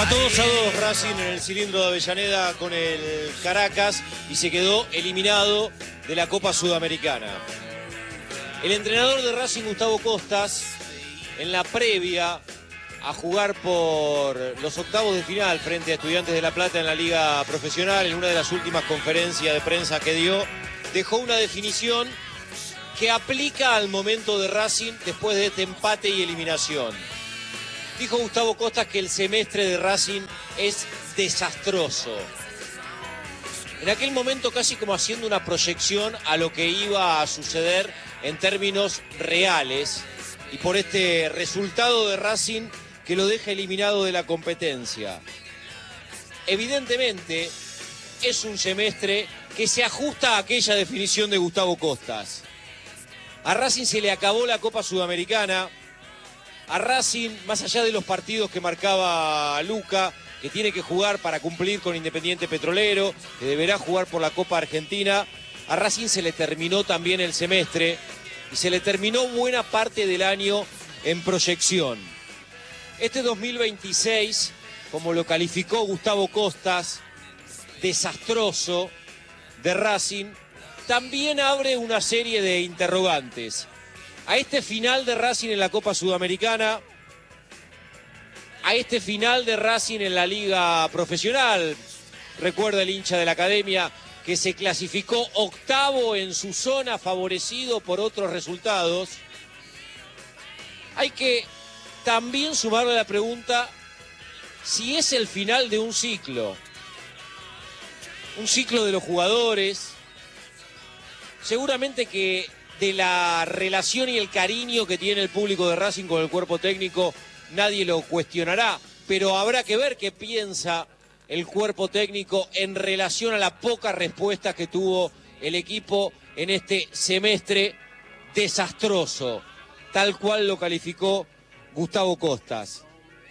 2-2 Racing en el cilindro de Avellaneda con el Caracas y se quedó eliminado de la Copa Sudamericana. El entrenador de Racing, Gustavo Costas, en la previa a jugar por los octavos de final frente a Estudiantes de La Plata en la Liga Profesional, en una de las últimas conferencias de prensa que dio, dejó una definición que aplica al momento de Racing después de este empate y eliminación. Dijo Gustavo Costas que el semestre de Racing es desastroso. En aquel momento casi como haciendo una proyección a lo que iba a suceder en términos reales y por este resultado de Racing que lo deja eliminado de la competencia. Evidentemente es un semestre que se ajusta a aquella definición de Gustavo Costas. A Racing se le acabó la Copa Sudamericana. A Racing, más allá de los partidos que marcaba Luca, que tiene que jugar para cumplir con Independiente Petrolero, que deberá jugar por la Copa Argentina, a Racing se le terminó también el semestre y se le terminó buena parte del año en proyección. Este 2026, como lo calificó Gustavo Costas, desastroso de Racing, también abre una serie de interrogantes. A este final de Racing en la Copa Sudamericana, a este final de Racing en la Liga Profesional, recuerda el hincha de la Academia que se clasificó octavo en su zona, favorecido por otros resultados, hay que también sumarle la pregunta si es el final de un ciclo de los jugadores, seguramente que de la relación y el cariño que tiene el público de Racing con el cuerpo técnico, nadie lo cuestionará, pero habrá que ver qué piensa el cuerpo técnico en relación a la poca respuesta que tuvo el equipo en este semestre desastroso, tal cual lo calificó Gustavo Costas.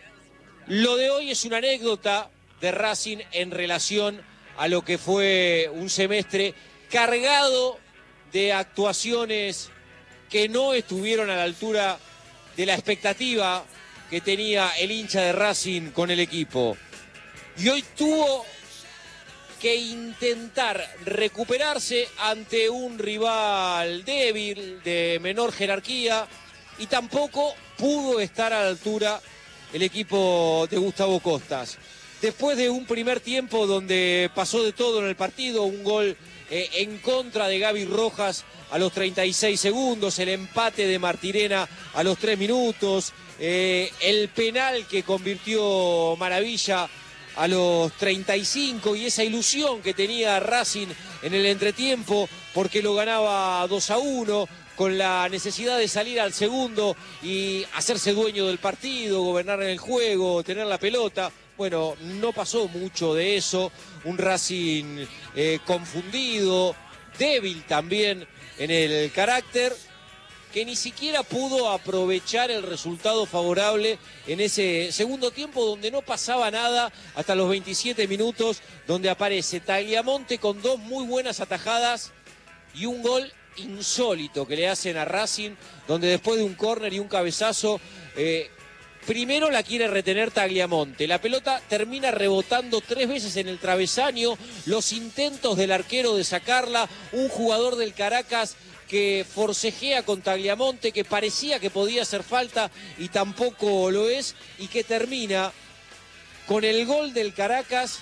Lo de hoy es una anécdota de Racing en relación a lo que fue un semestre cargado de actuaciones que no estuvieron a la altura de la expectativa que tenía el hincha de Racing con el equipo. Y hoy tuvo que intentar recuperarse ante un rival débil, de menor jerarquía, y tampoco pudo estar a la altura el equipo de Gustavo Costas. Después de un primer tiempo donde pasó de todo en el partido, un gol en contra de Gaby Rojas a los 36 segundos, el empate de Martirena a los 3 minutos, el penal que convirtió Maravilla a los 35 y esa ilusión que tenía Racing en el entretiempo porque lo ganaba 2-1 con la necesidad de salir al segundo y hacerse dueño del partido, gobernar en el juego, tener la pelota. Bueno, no pasó mucho de eso, un Racing confundido, débil también en el carácter, que ni siquiera pudo aprovechar el resultado favorable en ese segundo tiempo donde no pasaba nada hasta los 27 minutos, donde aparece Tagliamonte con dos muy buenas atajadas y un gol insólito que le hacen a Racing, donde después de un córner y un cabezazo, primero la quiere retener Tagliamonte. La pelota termina rebotando 3 veces en el travesaño. Los intentos del arquero de sacarla. Un jugador del Caracas que forcejea con Tagliamonte, que parecía que podía hacer falta y tampoco lo es. Y que termina con el gol del Caracas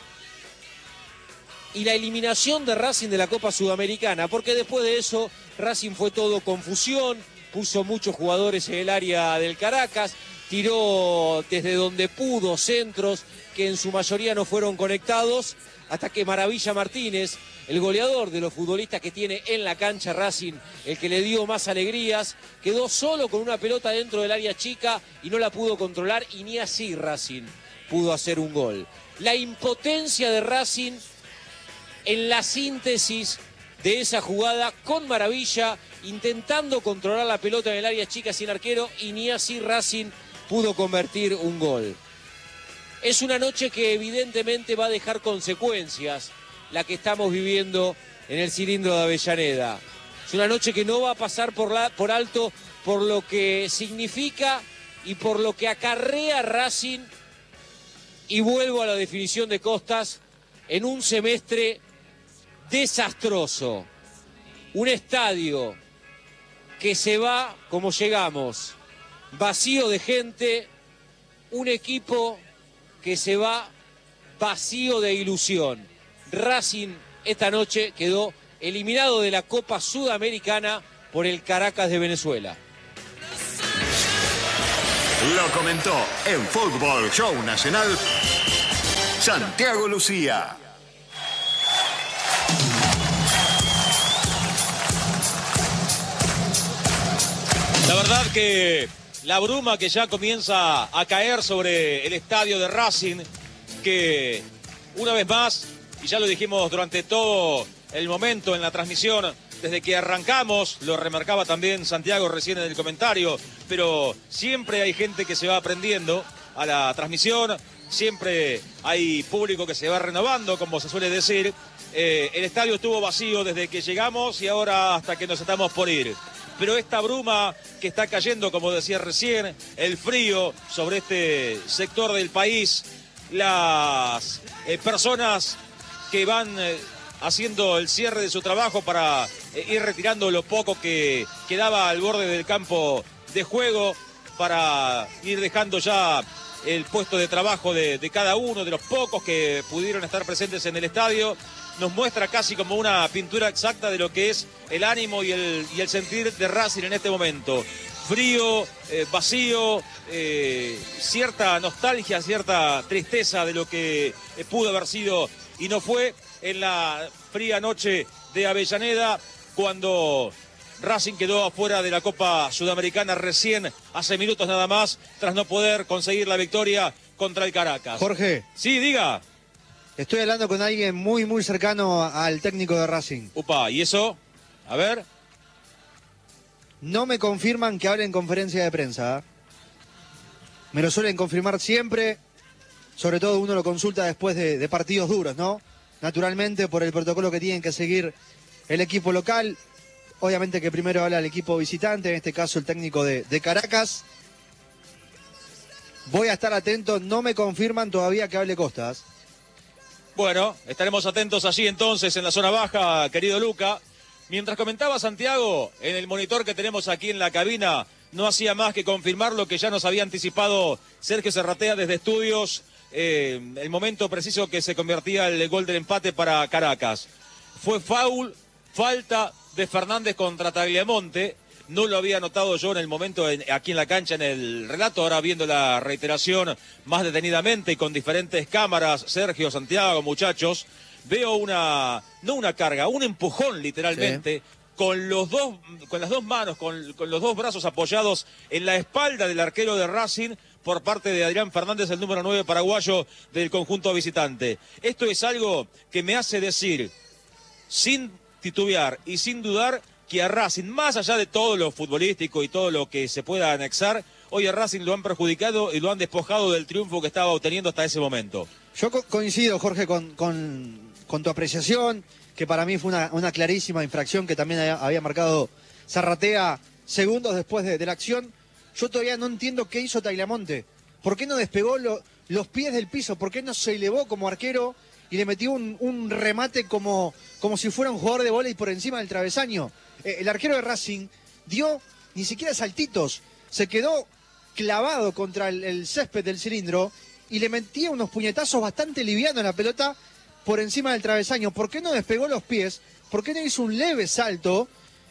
y la eliminación de Racing de la Copa Sudamericana. Porque después de eso Racing fue todo confusión. Puso muchos jugadores en el área del Caracas. Tiró desde donde pudo centros que en su mayoría no fueron conectados, hasta que Maravilla Martínez, el goleador de los futbolistas que tiene en la cancha Racing, el que le dio más alegrías, quedó solo con una pelota dentro del área chica y no la pudo controlar, y ni así Racing pudo hacer un gol. La impotencia de Racing en la síntesis de esa jugada con Maravilla, intentando controlar la pelota en el área chica sin arquero, y ni así Racing pudo convertir un gol. Es una noche que evidentemente va a dejar consecuencias, la que estamos viviendo en el cilindro de Avellaneda. Es una noche que no va a pasar por alto por lo que significa y por lo que acarrea Racing Y vuelvo a la definición de Costas, en un semestre desastroso. Un estadio que se va, como llegamos, vacío de gente, un equipo que se va vacío de ilusión. Racing esta noche quedó eliminado de la Copa Sudamericana por el Caracas de Venezuela. Lo comentó en Fútbol Show Nacional Santiago Lucía. La verdad que la bruma que ya comienza a caer sobre el estadio de Racing, que una vez más, y ya lo dijimos durante todo el momento en la transmisión, desde que arrancamos, lo remarcaba también Santiago recién en el comentario, pero siempre hay gente que se va aprendiendo a la transmisión, siempre hay público que se va renovando, como se suele decir. El estadio estuvo vacío desde que llegamos y ahora hasta que nos estamos por ir. Pero esta bruma que está cayendo, como decía recién, el frío sobre este sector del país, las personas que van haciendo el cierre de su trabajo para ir retirando lo poco que quedaba al borde del campo de juego, para ir dejando ya el puesto de trabajo de cada uno de los pocos que pudieron estar presentes en el estadio, nos muestra casi como una pintura exacta de lo que es el ánimo y el sentir de Racing en este momento. Frío, vacío, cierta nostalgia, cierta tristeza de lo que pudo haber sido y no fue en la fría noche de Avellaneda, cuando Racing quedó afuera de la Copa Sudamericana recién hace minutos nada más, tras no poder conseguir la victoria contra el Caracas. Jorge. Sí, diga. Estoy hablando con alguien muy, muy cercano al técnico de Racing. Upa, ¿y eso? A ver. No me confirman que hable en conferencia de prensa. Me lo suelen confirmar siempre. Sobre todo uno lo consulta después de partidos duros, ¿no? Naturalmente, por el protocolo que tienen que seguir el equipo local. Obviamente que primero habla el equipo visitante, en este caso el técnico de Caracas. Voy a estar atento, no me confirman todavía que hable Costas. Bueno, estaremos atentos allí entonces en la zona baja, querido Luca. Mientras comentaba Santiago, en el monitor que tenemos aquí en la cabina, no hacía más que confirmar lo que ya nos había anticipado Sergio Serratea desde estudios, el momento preciso que se convertía el gol del empate para Caracas. Fue falta de Fernández contra Tagliamonte. No lo había notado yo en el momento aquí en la cancha en el relato, ahora viendo la reiteración más detenidamente y con diferentes cámaras, Sergio, Santiago, muchachos, veo no una carga, un empujón literalmente, sí, con las dos manos, con los dos brazos apoyados en la espalda del arquero de Racing por parte de Adrián Fernández, el número 9 paraguayo del conjunto visitante. Esto es algo que me hace decir, sin titubear y sin dudar, que a Racing, más allá de todo lo futbolístico y todo lo que se pueda anexar, hoy a Racing lo han perjudicado y lo han despojado del triunfo que estaba obteniendo hasta ese momento. Yo coincido, Jorge, con tu apreciación, que para mí fue una clarísima infracción que también había marcado Zarratea segundos después de la acción. Yo todavía no entiendo qué hizo Tagliamonte. ¿Por qué no despegó los pies del piso? ¿Por qué no se elevó como arquero y le metió un remate como si fuera un jugador de vóley por encima del travesaño? El arquero de Racing dio ni siquiera saltitos, se quedó clavado contra el césped del cilindro y le metía unos puñetazos bastante livianos en la pelota por encima del travesaño. ¿Por qué no despegó los pies? ¿Por qué no hizo un leve salto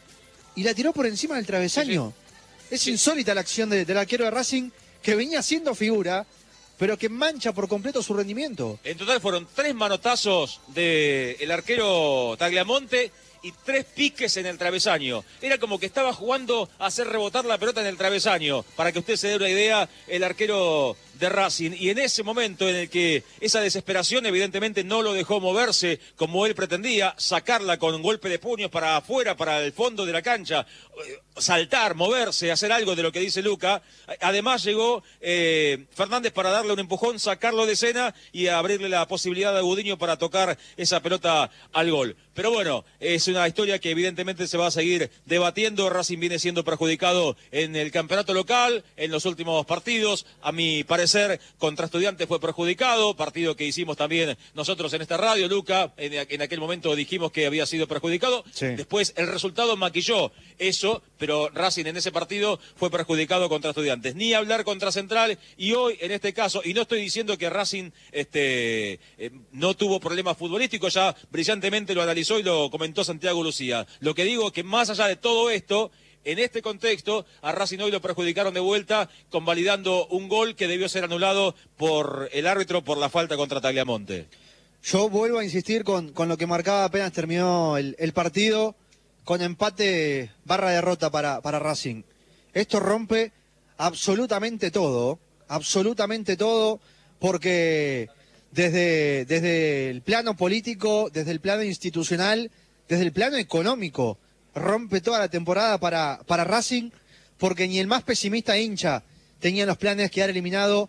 y la tiró por encima del travesaño? Sí. Es insólita la acción del arquero de Racing, que venía siendo figura, pero que mancha por completo su rendimiento. En total fueron 3 manotazos del arquero Tagliamonte y 3 piques en el travesaño. Era como que estaba jugando a hacer rebotar la pelota en el travesaño, para que usted se dé una idea, el arquero de Racing. Y en ese momento en el que esa desesperación evidentemente no lo dejó moverse como él pretendía, sacarla con un golpe de puños para afuera, para el fondo de la cancha, saltar, moverse, hacer algo de lo que dice Luca. Además llegó Fernández para darle un empujón, sacarlo de escena y abrirle la posibilidad a Gudiño para tocar esa pelota al gol. Pero bueno, es una historia que evidentemente se va a seguir debatiendo. Racing viene siendo perjudicado en el campeonato local, en los últimos partidos. A mi parecer, parecer contra Estudiantes fue perjudicado, partido que hicimos también nosotros en esta radio, Luca, en aquel momento dijimos que había sido perjudicado, sí. Después el resultado maquilló eso, pero Racing en ese partido fue perjudicado contra Estudiantes. Ni hablar contra Central, y hoy en este caso, y no estoy diciendo que Racing no tuvo problemas futbolísticos, ya brillantemente lo analizó y lo comentó Santiago Lucía. Lo que digo es que más allá de todo esto, en este contexto, a Racing hoy lo perjudicaron de vuelta, convalidando un gol que debió ser anulado por el árbitro por la falta contra Tagliamonte. Yo vuelvo a insistir con lo que marcaba apenas terminó el partido, con empate / derrota para Racing. Esto rompe absolutamente todo, porque desde el plano político, desde el plano institucional, desde el plano económico, rompe toda la temporada para Racing, porque ni el más pesimista hincha tenía los planes de quedar eliminado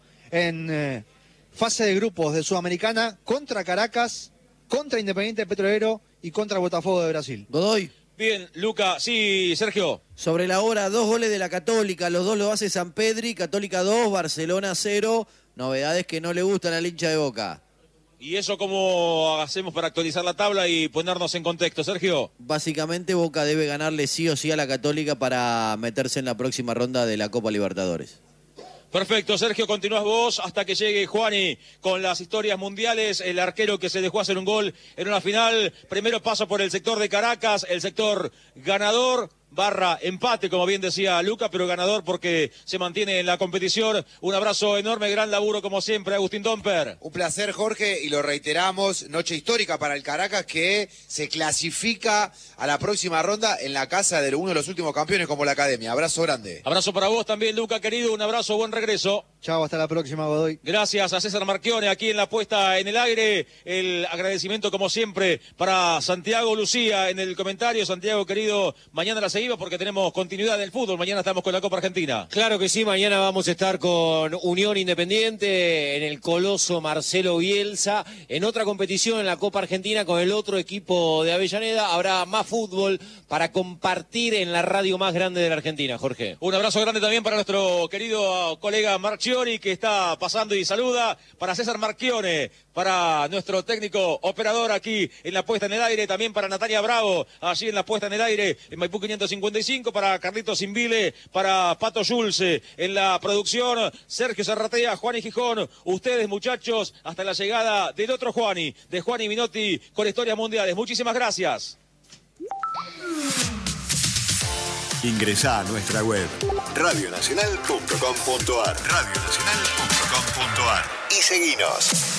en fase de grupos de Sudamericana contra Caracas, contra Independiente Petrolero y contra Botafogo de Brasil. Godoy. Bien, Luca. Sí, Sergio. Sobre la hora, 2 goles de la Católica, los 2 lo hace Sampedri, Católica 2, Barcelona 0, novedades que no le gustan al hincha de Boca. ¿Y eso cómo hacemos para actualizar la tabla y ponernos en contexto, Sergio? Básicamente Boca debe ganarle sí o sí a la Católica para meterse en la próxima ronda de la Copa Libertadores. Perfecto, Sergio, continúas vos hasta que llegue Juani con las historias mundiales, el arquero que se dejó hacer un gol en una final. Primero pasa por el sector de Caracas, el sector ganador / empate, como bien decía Luca, pero ganador porque se mantiene en la competición. Un abrazo enorme, gran laburo como siempre, Agustín Domper. Un placer, Jorge, y lo reiteramos, noche histórica para el Caracas, que se clasifica a la próxima ronda en la casa de uno de los últimos campeones como la Academia. Abrazo grande. Abrazo para vos también, Luca, querido, un abrazo, buen regreso. Chao, hasta la próxima, Godoy. Gracias a César Marchione aquí en la puesta en el aire. El agradecimiento, como siempre, para Santiago Lucía en el comentario. Santiago, querido, mañana la seguimos porque tenemos continuidad del fútbol. Mañana estamos con la Copa Argentina. Claro que sí, mañana vamos a estar con Unión Independiente en el coloso Marcelo Bielsa. En otra competición en la Copa Argentina con el otro equipo de Avellaneda. Habrá más fútbol para compartir en la radio más grande de la Argentina, Jorge. Un abrazo grande también para nuestro querido colega Marchione, que está pasando y saluda. Para César Marchione, para nuestro técnico operador aquí en la puesta en el aire. También para Natalia Bravo, allí en la puesta en el aire en Maipú 555. Para Carlitos Simbile, para Pato Schulze en la producción. Sergio Zarratea, Juani Gijón. Ustedes, muchachos, hasta la llegada del otro Juani, de Juani Minotti con historias mundiales. Muchísimas gracias. Ingresá a nuestra web radionacional.com.ar y seguinos.